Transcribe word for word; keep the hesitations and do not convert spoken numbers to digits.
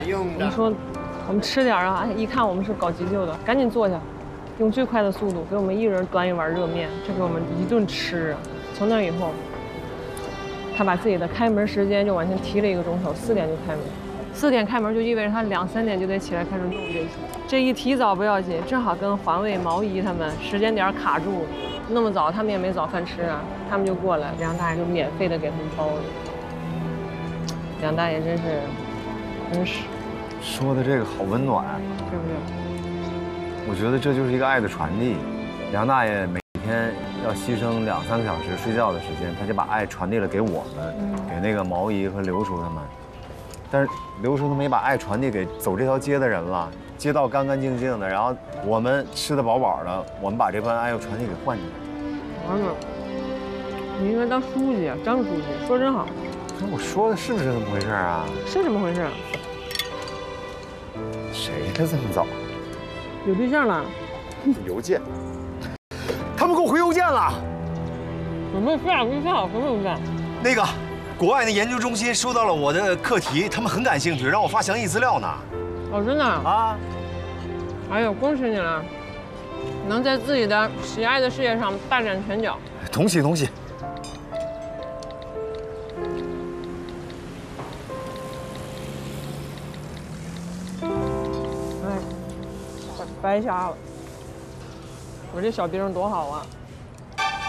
用我们说，我们吃点啊！一看我们是搞急救的，赶紧坐下，用最快的速度给我们一人端一碗热面，这给我们一顿吃。从那以后，他把自己的开门时间就往前提了一个钟头，四点就开门。四点开门就意味着他两三点就得起来开始弄这些。这一提早不要紧，正好跟环卫、毛姨他们时间点卡住，那么早他们也没早饭吃啊，他们就过来，梁大爷就免费的给他们包了。梁大爷真是，真是。 说的这个好温暖， 是不是？ 我觉得这就是一个爱的传递。梁大爷每天要牺牲两三个小时睡觉的时间，他就把爱传递了给我们，嗯、给那个毛姨和刘叔他们。但是刘叔他没把爱传递给走这条街的人了，街道干干净净的，然后我们吃得饱饱的，我们把这份爱又传递给患者。 完了，你应该当书记啊，张书记，说真好。 那我说的是不是这么回事啊？ 是怎么回事？ 谁呀？这么早？ 有对象了？ 邮件，他们给我回邮件了。 准备发对象，什么邮件？ 那个，国外的研究中心收到了我的课题，他们很感兴趣，让我发详细资料呢。 哦，真的？啊！哎呦，恭喜你了，能在自己的喜爱的事业上大展拳脚。 同喜同喜。 白瞎了！我这小兵多好啊！